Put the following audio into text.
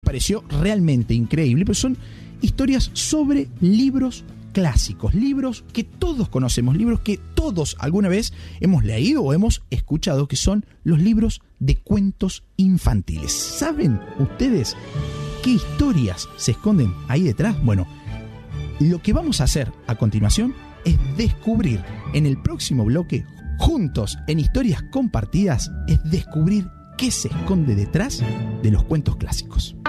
pareció realmente increíble, pero son historias sobre libros clásicos, libros que todos conocemos, libros que todos alguna vez hemos leído o hemos escuchado, que son los libros de cuentos infantiles. ¿Saben ustedes qué historias se esconden ahí detrás? Bueno, lo que vamos a hacer a continuación es descubrir en el próximo bloque, juntos en Historias Compartidas, es descubrir qué se esconde detrás de los cuentos clásicos.